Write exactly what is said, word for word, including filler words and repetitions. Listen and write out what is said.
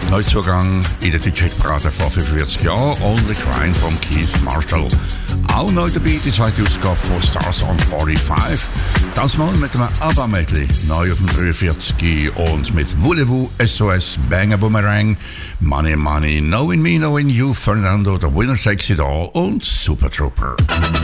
Neuzugang in der deutschen Hitparade vor fünfundvierzig Jahren, Only Crying von Keith Marshall. Auch neu dabei die zweite Ausgabe von Stars on forty-five. Das mal mit einem ABBA-Medley, neu auf dem dreiundvierzig und mit Voulez-vous, S O S, Banger Boomerang, Money Money, Knowing Me, Knowing You, Fernando, The Winner Takes It All und Super Trooper.